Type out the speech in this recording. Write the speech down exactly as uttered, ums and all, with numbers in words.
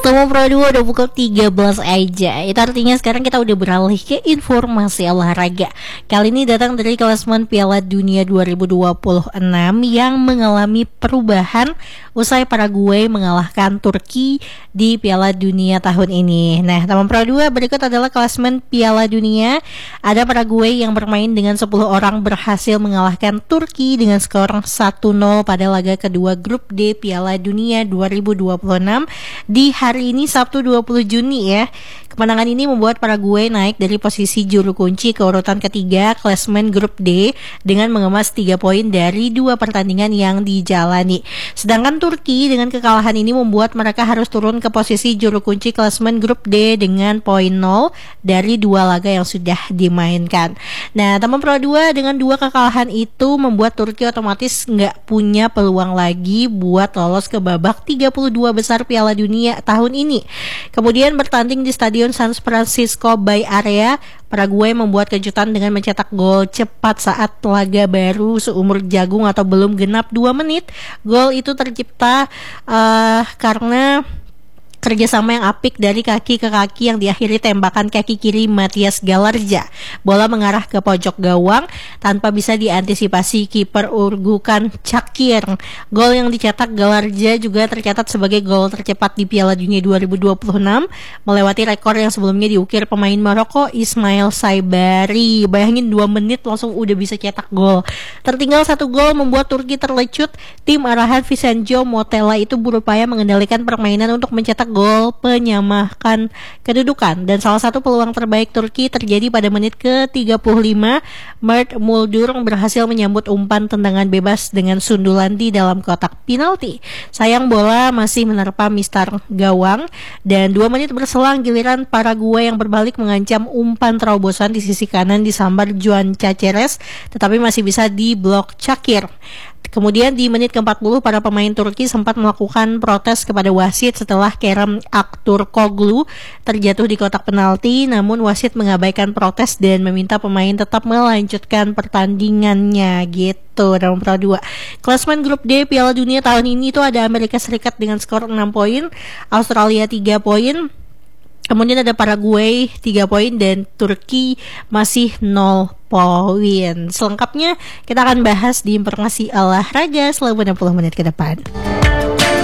Waktu Pro dua udah pukul tiga belas aja. Itu artinya sekarang kita udah beralih ke informasi olahraga. Kali ini datang dari klasemen Piala Dunia dua ribu dua puluh enam yang mengalami perubahan usai Paraguay mengalahkan Turki di Piala Dunia tahun ini. Nah, teman Pro dua, berikut adalah klasemen Piala Dunia. Ada Paraguay yang bermain dengan sepuluh orang berhasil mengalahkan Turki dengan skor satu nol pada laga kedua grup D Piala Dunia dua ribu dua puluh enam di hari ini Sabtu dua puluh Juni ya. Kemenangan ini membuat Paraguay naik dari posisi juru kunci ke urutan ketiga klasemen grup D dengan mengemas tiga poin dari dua pertandingan yang dijalani. Sedangkan Turki dengan kekalahan ini membuat mereka harus turun ke posisi juru kunci klasemen grup D dengan poin nol dari dua laga yang sudah dimainkan. Nah, teman Pro dua, dengan dua kekalahan itu membuat Turki otomatis nggak punya peluang lagi buat lolos ke babak tiga puluh dua besar Piala Dunia tahun ini. Kemudian bertanding di Stadion San Francisco Bay Area, Paraguay membuat kejutan dengan mencetak gol cepat saat laga baru seumur jagung atau belum genap dua menit. Gol itu tercipta uh, karena kerjasama yang apik dari kaki ke kaki yang diakhiri tembakan kaki kiri Matias Galarja. Bola mengarah ke pojok gawang tanpa bisa diantisipasi kiper Urgukan Cakir. Gol yang dicetak Galarja juga tercatat sebagai gol tercepat di Piala Dunia dua ribu dua puluh enam, melewati rekor yang sebelumnya diukir pemain Maroko Ismail Saibari. Bayangin dua menit langsung udah bisa cetak gol. Tertinggal satu gol membuat Turki terlecut. Tim arahan Vincenzo Mottella itu berupaya mengendalikan permainan untuk mencetak gol penyamakan kedudukan, dan salah satu peluang terbaik Turki terjadi pada menit ke tiga puluh lima. Mert Muldur berhasil menyambut umpan tendangan bebas dengan sundulan di dalam kotak penalti. Sayang bola masih menerpa mistar gawang, dan dua menit berselang giliran Paraguay yang berbalik mengancam umpan terobosan di sisi kanan disambar Juan Caceres, tetapi masih bisa diblok Cakir. Kemudian di menit ke empat puluh para pemain Turki sempat melakukan protes kepada wasit setelah Kerem Aktürkoğlu terjatuh di kotak penalti, namun wasit mengabaikan protes dan meminta pemain tetap melanjutkan pertandingannya gitu. Dalam Pro dua, klasemen grup D Piala Dunia tahun ini itu ada Amerika Serikat dengan skor enam poin, Australia tiga poin, kemudian ada Paraguay tiga poin, dan Turki masih nol poin. Selengkapnya kita akan bahas di informasi olahraga selama enam puluh menit ke depan.